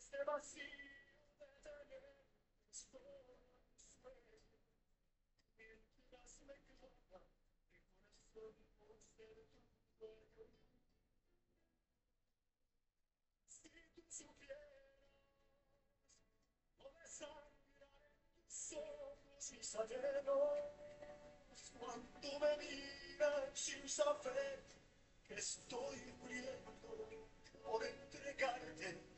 este vacío de tener estoy sueño, mientras me clava el corazón por ser tu dueño. Si tú supieras no desangrar en tus ojos mis anhelos, cuando me miras sin saber que estoy muriendo por entregarte